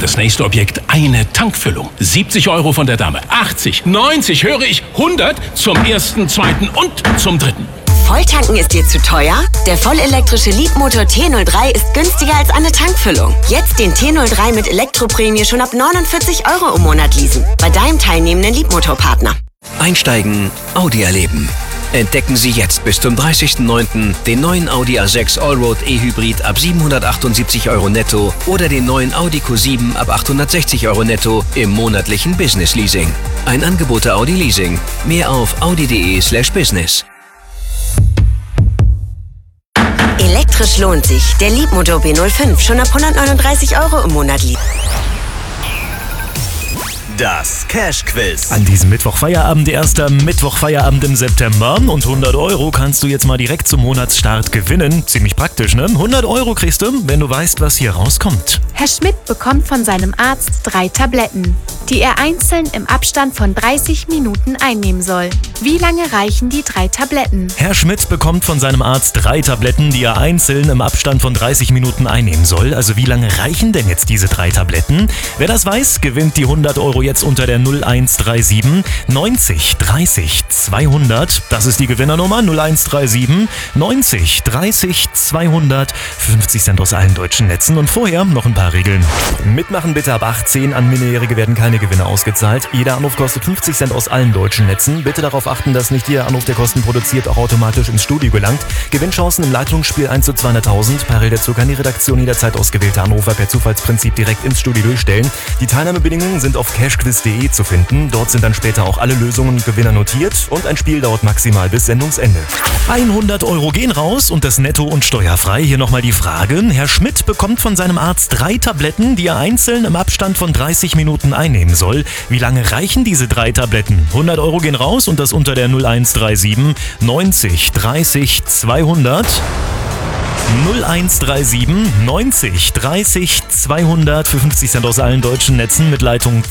das nächste Objekt eine Tankfüllung. 70 € von der Dame, 80, 90, höre ich, 100 zum ersten, zweiten und zum dritten. Volltanken ist dir zu teuer? Der vollelektrische Leapmotor T03 ist günstiger als eine Tankfüllung. Jetzt den T03 mit Elektroprämie schon ab 49 € im Monat leasen. Bei deinem teilnehmenden Leapmotor-Partner. Einsteigen, Audi erleben. Entdecken Sie jetzt bis zum 30.09. den neuen Audi A6 Allroad E-Hybrid ab 778 € netto oder den neuen Audi Q7 ab 860 € netto im monatlichen Business Leasing. Ein Angebot der Audi Leasing. Mehr auf audi.de/business. Elektrisch lohnt sich. Der Leapmotor B05 schon ab 139 € im Monat liefern. Das Cash-Quiz. An diesem Mittwoch Feierabend, erster Mittwoch Feierabend im September. Und 100 € kannst du jetzt mal direkt zum Monatsstart gewinnen. Ziemlich praktisch, ne? 100 € kriegst du, wenn du weißt, was hier rauskommt. Herr Schmidt bekommt von seinem Arzt 3 Tabletten, die er einzeln im Abstand von 30 Minuten einnehmen soll. Wie lange reichen die 3 Tabletten? Herr Schmidt bekommt von seinem Arzt 3 Tabletten, die er einzeln im Abstand von 30 Minuten einnehmen soll. Also wie lange reichen denn jetzt diese 3 Tabletten? Wer das weiß, gewinnt die 100 € jetzt unter der 0137 90 30 200. Das ist die Gewinnernummer 0137 90 30 200. 50 Cent aus allen deutschen Netzen. Und vorher noch ein paar Regeln. Mitmachen bitte ab 18. An Minderjährige werden keine Gewinne ausgezahlt. Jeder Anruf kostet 50 Cent aus allen deutschen Netzen. Bitte darauf achten, dass nicht jeder Anruf, der Kosten produziert, auch automatisch ins Studio gelangt. Gewinnchancen im Leitungsspiel 1 zu 200.000. Parallel dazu kann die Redaktion jederzeit ausgewählte Anrufer per Zufallsprinzip direkt ins Studio durchstellen. Die Teilnahmebedingungen sind auf cashquiz.de zu finden. Dort sind dann später auch alle Lösungen und Gewinner notiert und ein Spiel dauert maximal bis Sendungsende. 100 € gehen raus und das netto und steuerfrei. Hier nochmal die Frage. Herr Schmidt bekommt von seinem Arzt 3 Tabletten, die er einzeln im Abstand von 30 Minuten einnehmen soll. Wie lange reichen diese 3 Tabletten? 100 € gehen raus und das unter der 0137 90 30 200. 0137 90 30 200 für 50 Cent aus allen deutschen Netzen mit Leitung